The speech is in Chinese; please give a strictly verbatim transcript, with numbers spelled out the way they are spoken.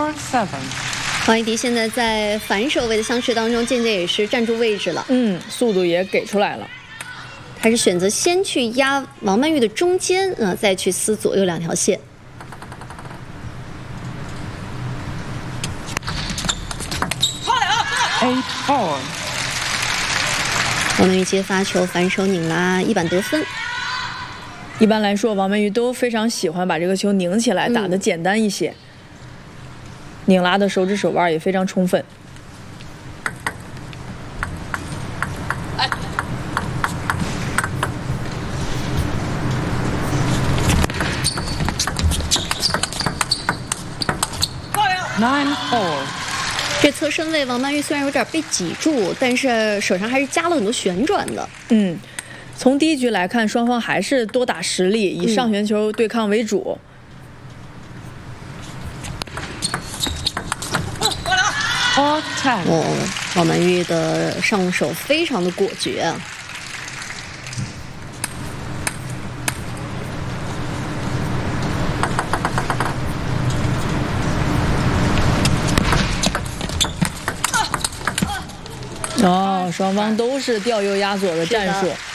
four seven。 黄一迪现在在反手位的相持当中，渐渐也是站住位置了。 嗯，速度也给出来了。 还是选择先去压王曼玉的中间，呃，再去撕左右两条线。 eight four。 王曼玉接发球，反手拧拉，一板得分。 一般来说，王曼玉都非常喜欢把这个球拧起来，打得简单一些。嗯、拧拉的手指手腕也非常充分。 nine four。 这侧身位，王曼玉虽然有点被挤住，但是手上还是加了很多旋转的。 嗯。从第一局来看，双方还是多打实力，以上旋球对抗为主。 哦， 哦，王曼玉的上手非常的果决啊！ 哦，双方都是吊右压左的战术。